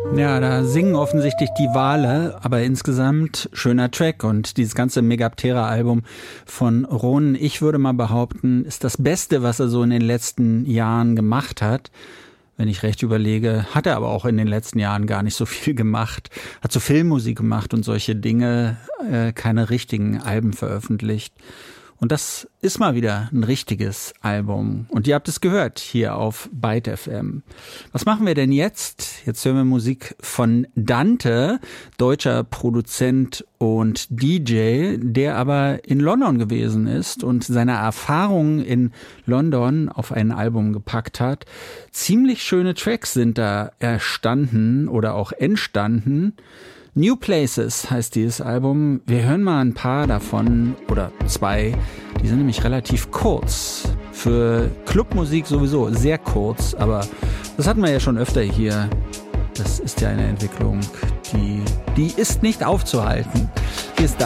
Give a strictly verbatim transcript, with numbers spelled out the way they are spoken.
Ja, da singen offensichtlich die Wale, aber insgesamt schöner Track. Und dieses ganze Megaptera-Album von Ronen, ich würde mal behaupten, ist das Beste, was er so in den letzten Jahren gemacht hat. Wenn ich recht überlege, hat er aber auch in den letzten Jahren gar nicht so viel gemacht. Hat so Filmmusik gemacht und solche Dinge, äh, keine richtigen Alben veröffentlicht. Und das ist mal wieder ein richtiges Album. Und ihr habt es gehört hier auf Byte F M. Was machen wir denn jetzt? Jetzt hören wir Musik von Dante, deutscher Produzent und D J, der aber in London gewesen ist und seine Erfahrungen in London auf ein Album gepackt hat. Ziemlich schöne Tracks sind da erstanden oder auch entstanden. New Places heißt dieses Album. Wir hören mal ein paar davon oder zwei. Die sind nämlich relativ kurz. Für Clubmusik sowieso sehr kurz, aber das hatten wir ja schon öfter hier. Das ist ja eine Entwicklung, die, die ist nicht aufzuhalten. Hier ist